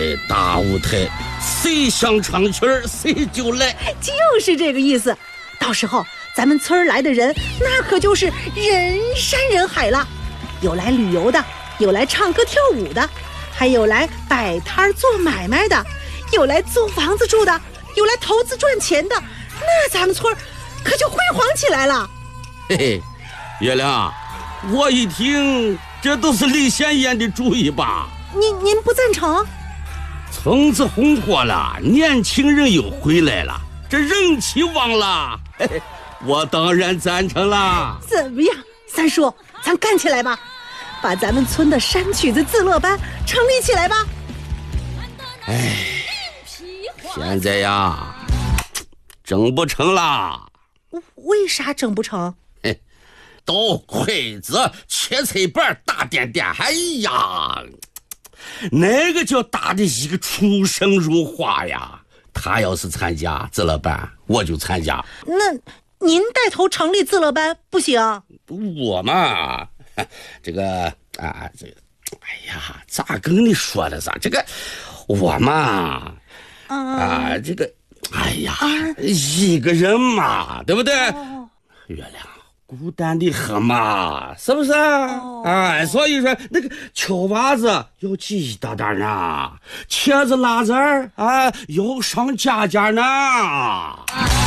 大舞台，谁想唱曲儿谁就来， 就是这个意思。到时候咱们村来的人，那可就是人山人海了，有来旅游的，有来唱歌跳舞的，还有来摆摊做买卖的，有来租房子住的，有来投资赚钱的，那咱们村可就辉煌起来了。 嘿嘿，月亮，我一听这都是李显燕的主意吧？ 您不赞成？ 村子烘托了，年轻人又回来了，这人气旺了，嘿嘿，我当然赞成啦。 怎么样，三叔，咱干起来吧，把咱们村的山曲子自乐班成立起来吧。 哎，现在呀，整不成啦。 为啥整不成？ 都筷子、切菜板、大点点，哎呀，那个叫打的一个出神入化呀！他要是参加自乐班，我就参加。 那您带头成立自乐班不行？ 我嘛，这个啊，这个，哎呀，咋跟你说的啥？这个我嘛，这个，哎呀，一个人嘛，对不对？月亮。孤单的很嘛，是不是？哎，所以说那个敲娃子要记得点呢，茄子辣子儿啊要上家家呢。